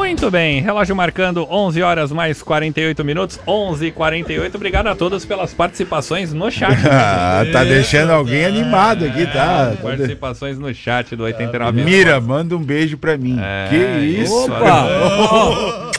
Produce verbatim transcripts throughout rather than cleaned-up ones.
Muito bem, relógio marcando onze horas mais quarenta e oito minutos, onze e quarenta e oito. Obrigado a todos pelas participações no chat. Ah, tá deixando alguém animado aqui, tá? É, participações no chat do oitenta e nove. Mira, manda um beijo pra mim. É, que isso? Opa!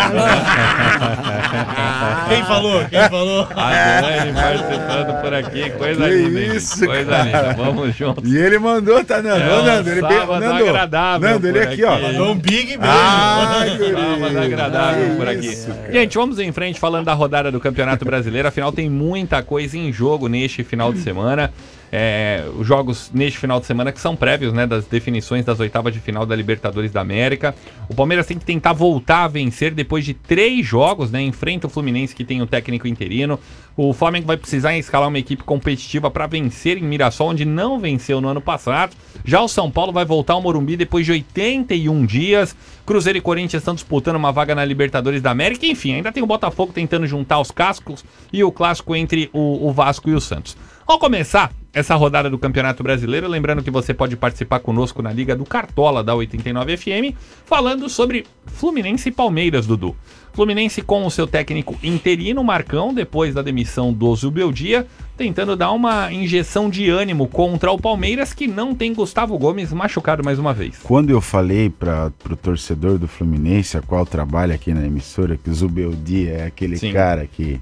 Quem falou? Quem falou? A Dani participando por aqui, coisa Que linda. isso, coisa cara. linda, vamos juntos. E ele mandou, tá, Nando? É Ô, um Nando, ele sábado Nando, agradável Nando, ele por aqui, ó. aqui. Mandou um big beijo. Ah, guri. Sábado agradável por aqui. Isso, cara. Gente, vamos em frente falando da rodada do Campeonato Brasileiro. Afinal, tem muita coisa em jogo neste final de semana. É, os jogos neste final de semana que são prévios, né, das definições das oitavas de final da Libertadores da América. O Palmeiras tem que tentar voltar a vencer depois de três jogos, né? Enfrenta o Fluminense, que tem o técnico interino. O Flamengo vai precisar escalar uma equipe competitiva para vencer em Mirassol, onde não venceu no ano passado. Já o São Paulo vai voltar ao Morumbi depois de oitenta e um dias. Cruzeiro e Corinthians estão disputando uma vaga na Libertadores da América. Enfim, ainda tem o Botafogo tentando juntar os cascos e o clássico entre o, o Vasco e o Santos. Ao começar essa rodada do Campeonato Brasileiro, lembrando que você pode participar conosco na Liga do Cartola da oitenta e nove F M, falando sobre Fluminense e Palmeiras, Dudu. Fluminense com o seu técnico interino, Marcão, depois da demissão do Zubeldia, tentando dar uma injeção de ânimo contra o Palmeiras, que não tem Gustavo Gomes machucado mais uma vez. Quando eu falei para pro torcedor do Fluminense, a qual trabalha aqui na emissora, que o Zubeldia é aquele Sim. cara que,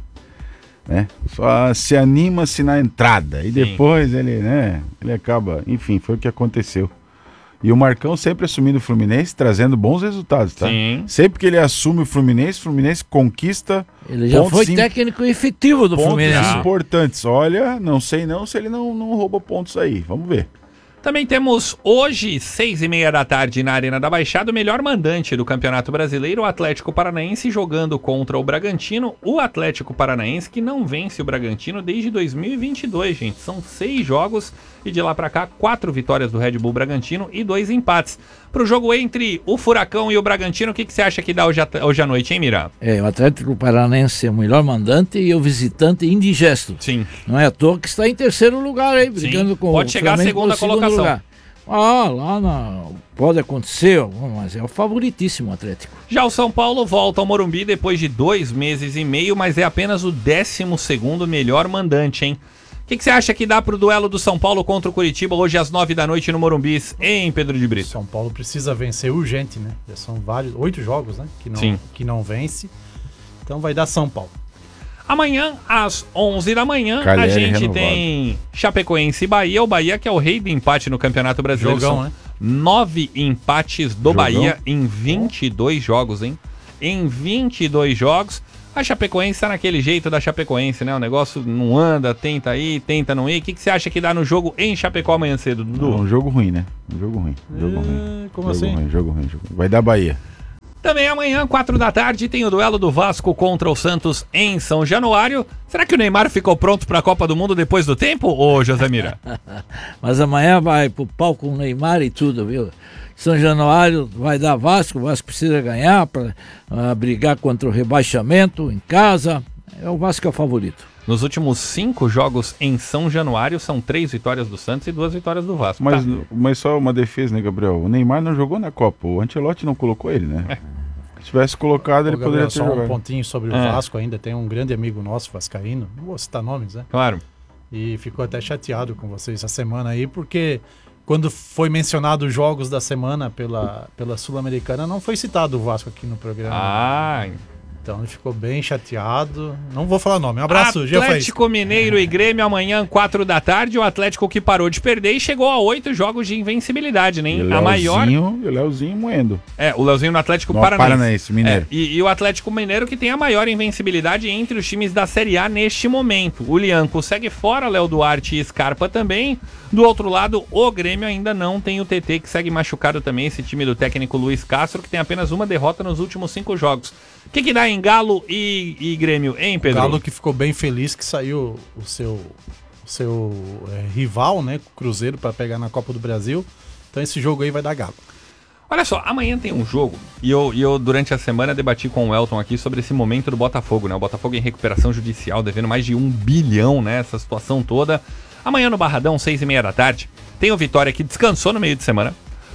né, só se anima-se na entrada e depois ele, né, ele acaba, enfim, foi o que aconteceu. E o Marcão sempre assumindo o Fluminense, trazendo bons resultados, tá? Sim. Sempre que ele assume o Fluminense, o Fluminense conquista. Ele já foi sim, técnico efetivo do pontos Fluminense. importantes. Olha, não sei não se ele não, não rouba pontos aí. Vamos ver. Também temos hoje, seis e meia da tarde, na Arena da Baixada, o melhor mandante do Campeonato Brasileiro, o Atlético Paranaense, jogando contra o Bragantino. O Atlético Paranaense que não vence o Bragantino desde dois mil e vinte e dois, gente. São seis jogos e de lá pra cá, quatro vitórias do Red Bull Bragantino e dois empates. Pro jogo entre o Furacão e o Bragantino, o que, que você acha que dá hoje, hoje à noite, hein, Mira? É, o Atlético Paranaense é o melhor mandante e o visitante indigesto. Sim. Não é à toa que está em terceiro lugar aí, brigando Sim. com Pode o chegar à Flamengo segunda no segundo colocação. lugar. Ah, lá na... pode acontecer, mas é o favoritíssimo o Atlético. Já o São Paulo volta ao Morumbi depois de dois meses e meio, mas é apenas o décimo segundo melhor mandante, hein? O que, que você acha que dá pro duelo do São Paulo contra o Curitiba hoje às nove da noite no Morumbi, em Pedro de Brito? São Paulo precisa vencer urgente, né? Já são vários, oito jogos, né? Que não, Sim. que não vence. Então vai dar São Paulo. Amanhã, às onze da manhã, Calheri a gente renovado. tem Chapecoense e Bahia. O Bahia que é o rei do empate no Campeonato Brasileiro. Jogão, São né? nove empates do Jogão. Bahia em vinte e dois jogos, hein? Em vinte e dois jogos. A Chapecoense tá naquele jeito da Chapecoense, né? O negócio não anda, tenta ir, tenta não ir. O que, que você acha que dá no jogo em Chapecó amanhã cedo, Dudu? Um jogo ruim, né? Um jogo ruim. Jogo É, ruim. como jogo assim? Ruim, jogo ruim, jogo ruim. Vai dar Bahia. Também amanhã, quatro da tarde, tem o duelo do Vasco contra o Santos em São Januário. Será que o Neymar ficou pronto para a Copa do Mundo depois do tempo, ô José Mira? Mas amanhã vai pro pau com o Neymar e tudo, viu? São Januário vai dar Vasco, o Vasco precisa ganhar para uh, brigar contra o rebaixamento em casa. É o Vasco é o favorito. Nos últimos cinco jogos em São Januário, são três vitórias do Santos e duas vitórias do Vasco. Mas, Tá. mas só uma defesa, né, Gabriel? O Neymar não jogou na Copa. O Ancelotti não colocou ele, né? Se tivesse colocado, ele Ô, Gabriel, poderia ter só um jogado. pontinho sobre o É. Vasco ainda. Tem um grande amigo nosso, vascaíno. Não vou citar nomes, né? Claro. E ficou até chateado com vocês essa semana aí, porque quando foi mencionado os jogos da semana pela, pela Sul-Americana, não foi citado o Vasco aqui no programa. Ah, Então ele ficou bem chateado. Não vou falar nome. Um abraço, Gia Faísca. Atlético Mineiro e Grêmio amanhã, quatro da tarde. O Atlético que parou de perder e chegou a oito jogos de invencibilidade, né? E o A maior. Leozinho, e o Leozinho moendo. É, o Leozinho no Atlético No Paranaense. Paranaense, Mineiro. É, e, e o Atlético Mineiro que tem a maior invencibilidade entre os times da Série A neste momento. O Lianco segue fora, Léo Duarte e Scarpa também. Do outro lado, o Grêmio ainda não tem o T T, que segue machucado também, esse time do técnico Luiz Castro, que tem apenas uma derrota nos últimos cinco jogos. O que, que dá em Galo e, e Grêmio, hein, O Pedro? Galo que ficou bem feliz que saiu o seu, o seu é, rival, né? O Cruzeiro, para pegar na Copa do Brasil. Então esse jogo aí vai dar Galo. Olha só, amanhã tem um jogo, e eu, e eu durante a semana debati com o Elton aqui sobre esse momento do Botafogo, né? O Botafogo em recuperação judicial, devendo mais de um bilhão, né? Essa situação toda. Amanhã no Barradão, seis e meia da tarde, tem o Vitória que descansou no meio de semana.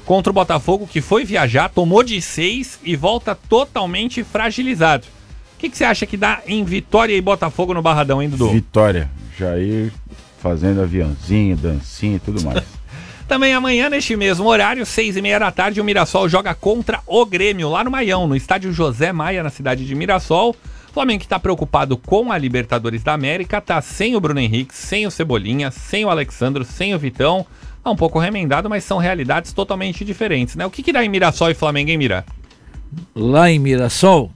contra o Botafogo, que foi viajar, tomou de seis e volta totalmente fragilizado. O que, que você acha que dá em Vitória e Botafogo no Barradão, hein, Dudu? Vitória. Jair fazendo aviãozinho, dancinha e tudo mais. Também amanhã, neste mesmo horário, seis e meia da tarde, o Mirassol joga contra o Grêmio, lá no Maião, no estádio José Maia, na cidade de Mirassol. O Flamengo, que está preocupado com a Libertadores da América, tá sem o Bruno Henrique, sem o Cebolinha, sem o Alexandro, sem o Vitão. Tá um pouco remendado, mas são realidades totalmente diferentes, né? O que, que dá em Mirassol e Flamengo, hein, Mira? Lá em Mirassol,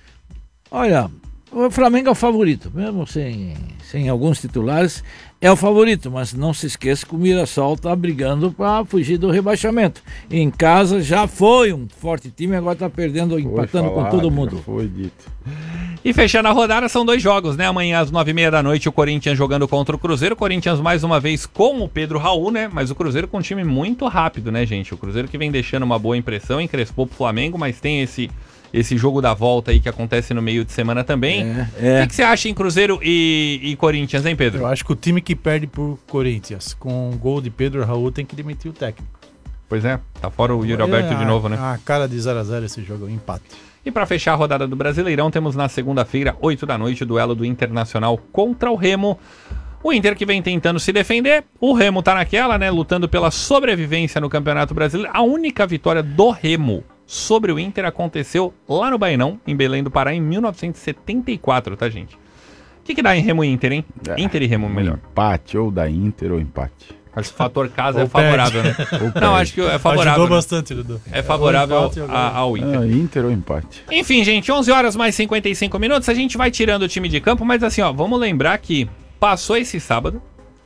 olha, o Flamengo é o favorito, mesmo sem, sem alguns titulares, é o favorito, mas não se esqueça que o Mirassol está brigando para fugir do rebaixamento. Em casa já foi um forte time, agora está perdendo, Foi empatando falado, com todo mundo. já Foi dito. E fechando a rodada, são dois jogos, né? Amanhã às nove e meia da noite, o Corinthians jogando contra o Cruzeiro. O Corinthians mais uma vez com o Pedro Raul, né? Mas o Cruzeiro com um time muito rápido, né, gente? O Cruzeiro que vem deixando uma boa impressão, encrespou pro Flamengo, mas tem esse, esse jogo da volta aí que acontece no meio de semana também. É, O é. que, que você acha em Cruzeiro e, e Corinthians, hein, Pedro? Eu acho que o time que perde pro Corinthians com o gol de Pedro Raul tem que demitir o técnico. Pois é, tá fora o Yuri Alberto de novo, né? A cara de zero a zero esse jogo, um empate. E para fechar a rodada do Brasileirão, temos na segunda-feira, oito da noite, o duelo do Internacional contra o Remo. O Inter que vem tentando se defender, o Remo tá naquela, né, lutando pela sobrevivência no Campeonato Brasileiro. A única vitória do Remo sobre o Inter aconteceu lá no Bainão, em Belém do Pará, em mil novecentos e setenta e quatro, tá, gente? O que, que dá em Remo e Inter, hein? É, Inter e Remo, melhor. Empate, ou da Inter ou empate. Acho que o fator casa Ou é favorável, né? Não, acho que é favorável. Ajudou né? bastante, Dudu. É favorável Ou empate, ou a- ao Inter. Ah, Inter ou empate. Enfim, gente, onze horas mais cinquenta e cinco minutos, a gente vai tirando o time de campo, mas assim, ó, vamos lembrar que passou esse sábado,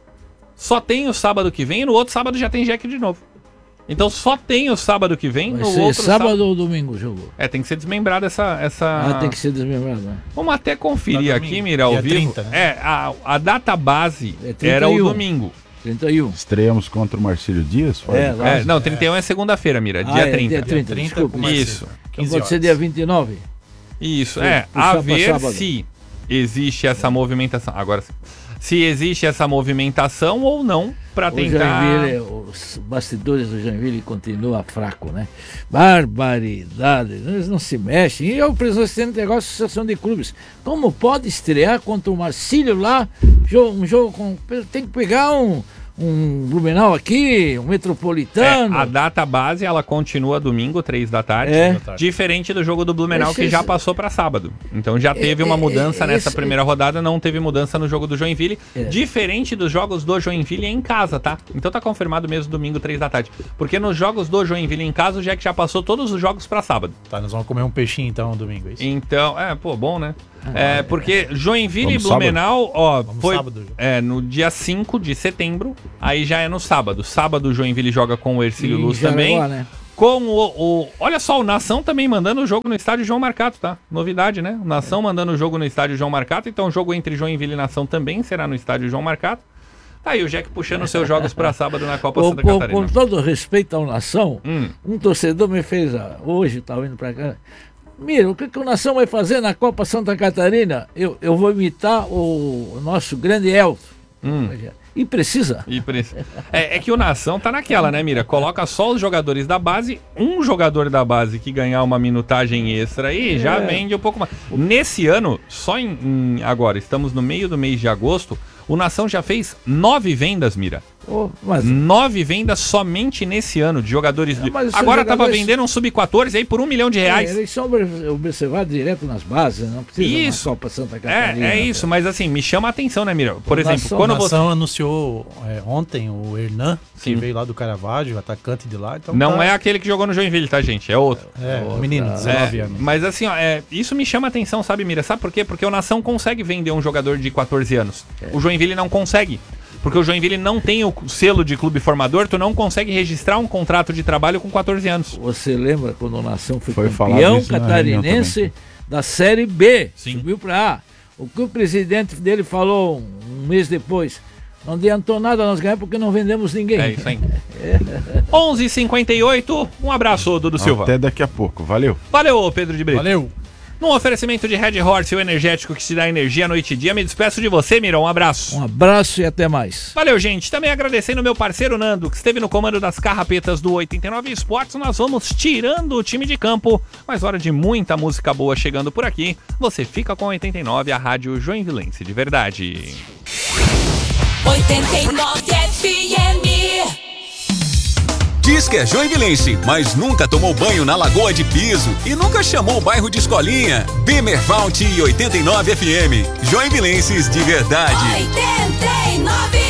só tem o sábado que vem e no outro sábado já tem Jack de novo. Então só tem o sábado que vem, Vai no ser outro sábado sábado... ou domingo o jogo? É, tem que ser desmembrado essa... essa... Ah, tem que ser desmembrado, né? Vamos até conferir Tá aqui, domingo, Mira, ao dia vivo. trinta, né? É, a, a data base É trinta e um. era o domingo. trinta e um. Estreamos contra o Marcílio Dias? fora É, de lá- casa? É, não, trinta e um é segunda-feira, Mira, Ah, dia é, trinta. dia trinta, trinta desculpa. com Marcelo. Isso. Então quinze pode ser horas. dia vinte e nove. Isso, Foi é, puxar a pra ver sábado. se existe essa movimentação. Agora, se existe essa movimentação ou não, pra O tentar... Joinville, os bastidores do Joinville continuam fracos, né? Barbaridade, eles não se mexem. E o presidente da Associação de Clubes, como pode estrear contra o Marcílio lá, jo- um jogo com... Tem que pegar um, um Blumenau aqui, um Metropolitano. É, a data base, ela continua domingo, três da tarde. É. Diferente do jogo do Blumenau, Esse- que já passou pra sábado. Então já teve uma é, mudança é, nessa esse- primeira rodada, não teve mudança no jogo do Joinville. É. Diferente dos jogos do Joinville em casa, tá? Então tá confirmado mesmo domingo, três da tarde. Porque nos jogos do Joinville em casa, o Jack já passou todos os jogos pra sábado. Tá, nós vamos comer um peixinho então domingo, é isso? Então, é, pô, bom, né? É, porque Joinville Vamos e Blumenau, ó, Vamos foi sábado já. é, no dia cinco de setembro, aí já é no sábado. Sábado o Joinville joga com o Ercílio E Luz Jaraguá, também. né? Com o, o- Olha só, o Nação também mandando o jogo no estádio João Marcato, tá? Novidade, né? O Nação mandando o jogo no estádio João Marcato. Então o jogo entre Joinville e Nação também será no estádio João Marcato. Tá aí o Jack puxando os seus jogos pra sábado na Copa Com, Santa com- Catarina. com todo respeito ao Nação, Hum. um torcedor me fez, ah, hoje, estava indo para cá, mira, o que, que o Nação vai fazer na Copa Santa Catarina? Eu, eu vou imitar o, o nosso grande Elton. Hum. E precisa. E por isso- É, é que o Nação tá naquela, né, Mira? Coloca só os jogadores da base, um jogador da base que ganhar uma minutagem extra aí já É. vende um pouco mais. Nesse ano, só em, em- agora, estamos no meio do mês de agosto, o Nação já fez nove vendas, Mira. Oh, mas Nove vendas somente nesse ano de jogadores. É, de... mas esses Agora tava jogadores- vendendo um sub quatorze aí por um milhão de reais. é, eles são obser- observados direto nas bases, não precisa Isso. na Copa Santa Catarina. É, é isso, mas assim, me chama a atenção, né, Mira? Por O exemplo, Nação- quando A você. Nação anunciou é, ontem o Hernan, Sim. que veio lá do Caravaggio, atacante de lá. Então Não tá- é aquele que jogou no Joinville, tá, gente? É outro. É, Outra. menino, dezenove É, anos. mas assim, ó, é, isso me chama a atenção, sabe, Mira? Sabe por quê? Porque o Nação consegue vender um jogador de quatorze anos. O Joinville não consegue. Porque o Joinville não tem o selo de clube formador, tu não consegue registrar um contrato de trabalho com quatorze anos. Você lembra quando o Nação foi, Foi falado campeão isso na catarinense reunião da Série B? Sim. Subiu para A. O que o presidente dele falou um mês depois? Não adiantou nada nós ganhar porque não vendemos ninguém. É isso aí. onze e cinquenta e oito, um abraço, Dudu Silva. Até daqui a pouco. Valeu. Valeu, Pedro de Brito. Valeu! Num oferecimento de Red Horse, o energético que te dá energia noite e dia. Me despeço de você, Mirão. Um abraço. Um abraço e até mais. Valeu, gente. Também agradecendo o meu parceiro Nando, que esteve no comando das carrapetas do oitenta e nove Esportes. Nós vamos tirando o time de campo, mas hora de muita música boa chegando por aqui. Você fica com oitenta e nove, a rádio Joinvilense de verdade. oitenta e nove F M. Diz que é joinvilense, mas nunca tomou banho na Lagoa de Piso e nunca chamou o bairro de escolinha. Bemervalt e oitenta e nove F M. Joinvilenses de verdade. oitenta e nove.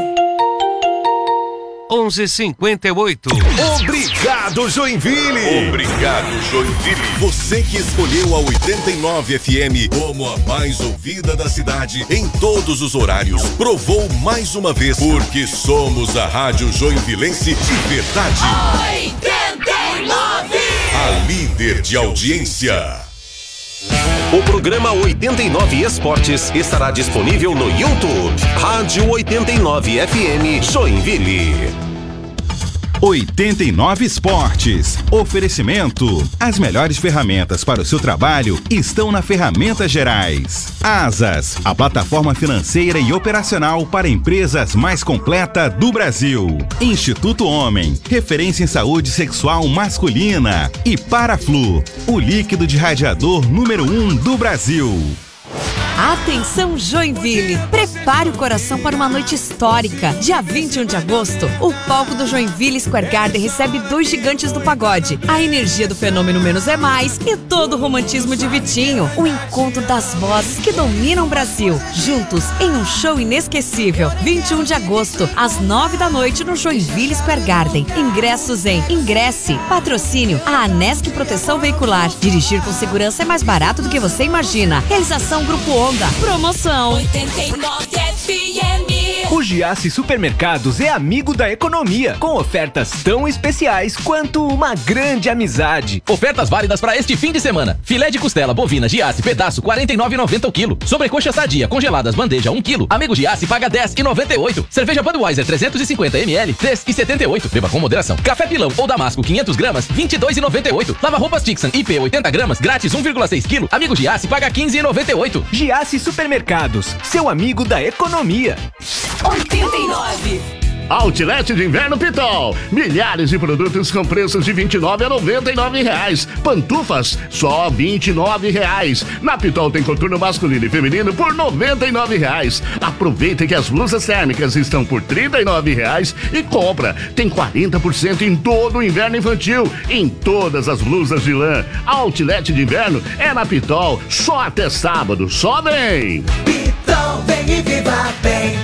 onze e cinquenta e oito. Obrigado, Joinville! Obrigado, Joinville! Você que escolheu a oitenta e nove F M como a mais ouvida da cidade em todos os horários, provou mais uma vez, porque somos a Rádio Joinvilense de verdade. oitenta e nove! A líder de audiência. O programa oitenta e nove Esportes estará disponível no YouTube. Rádio oitenta e nove F M Joinville. oitenta e nove Esportes. Oferecimento. As melhores ferramentas para o seu trabalho estão na Ferramentas Gerais. Asas, a plataforma financeira e operacional para empresas mais completa do Brasil. Instituto Homem, referência em saúde sexual masculina. E Paraflu, o líquido de radiador número um do Brasil. Atenção Joinville, prepare o coração para uma noite histórica. Dia vinte e um de agosto, o palco do Joinville Square Garden recebe dois gigantes do pagode. A energia do fenômeno Menos é Mais e todo o romantismo de Vitinho. O encontro das vozes que dominam o Brasil. Juntos em um show inesquecível. vinte e um de agosto, às nove da noite no Joinville Square Garden. Ingressos em Ingresse. Patrocínio a Anesc Proteção Veicular. Dirigir com segurança é mais barato do que você imagina. Realização Grupo Onda. Promoção oitenta e nove F M. O Giasse Supermercados é amigo da economia, com ofertas tão especiais quanto uma grande amizade. Ofertas válidas para este fim de semana. Filé de costela bovina Giasse pedaço quarenta e nove reais e noventa centavos o quilo. Sobrecoxa sadia congeladas bandeja um quilo. Amigo Giasse paga dez reais e noventa e oito centavos. Cerveja Budweiser trezentos e cinquenta mililitros três reais e setenta e oito centavos. Beba com moderação. Café Pilão ou Damasco quinhentos gramas vinte e dois reais e noventa e oito centavos. Lava roupas Tixan I P oitenta gramas grátis um vírgula seis quilo. Amigo Giasse paga quinze reais e noventa e oito centavos. Giasse Supermercados, seu amigo da economia. oitenta e nove. Outlet de Inverno Pitol. Milhares de produtos com preços de vinte e nove a noventa e nove reais. Pantufas, só vinte e nove reais. Na Pitol tem coturno masculino e feminino por noventa e nove reais. Aproveita que as blusas térmicas estão por trinta e nove reais e compra. Tem quarenta por cento em todo o inverno infantil, em todas as blusas de lã. Outlet de Inverno é na Pitol, só até sábado. Só vem! Pitol, vem e viva bem!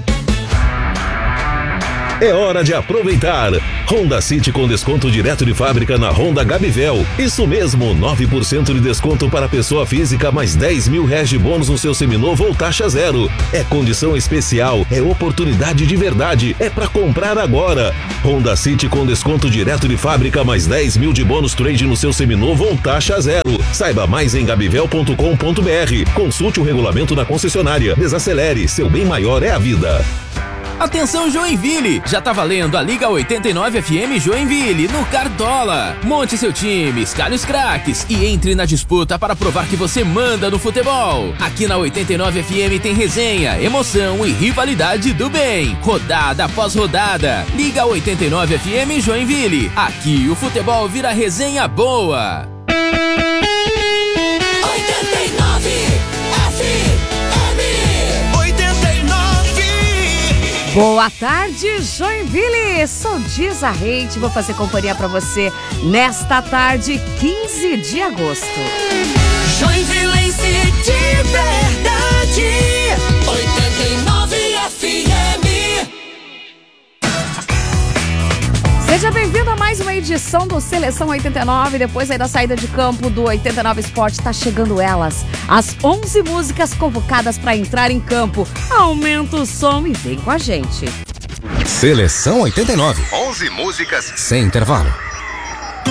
É hora de aproveitar. Honda City com desconto direto de fábrica na Honda Gabivel. Isso mesmo, nove por cento de desconto para pessoa física, mais dez mil reais de bônus no seu seminovo ou taxa zero. É condição especial, é oportunidade de verdade, é para comprar agora. Honda City com desconto direto de fábrica, mais dez mil de bônus trade no seu seminovo ou taxa zero. Saiba mais em gabivel ponto com ponto br. Consulte o regulamento na concessionária. Desacelere, seu bem maior é a vida. Atenção Joinville, já tá valendo a Liga oitenta e nove F M Joinville no Cartola. Monte seu time, escalhe os craques e entre na disputa para provar que você manda no futebol. Aqui na oitenta e nove F M tem resenha, emoção e rivalidade do bem. Rodada após rodada. Liga oitenta e nove F M Joinville. Aqui o futebol vira resenha boa. oitenta e nove F M. Boa tarde, Joinville! Sou Diza Reite, vou fazer companhia pra você nesta tarde, quinze de agosto. Joinvilense de verdade, oitenta e nove F M. Seja bem-vindo a mais uma edição do Seleção oitenta e nove. Depois aí da saída de campo do oitenta e nove Esporte, tá chegando elas. As onze músicas convocadas para entrar em campo. Aumenta o som e vem com a gente. Seleção oitenta e nove. onze músicas sem intervalo.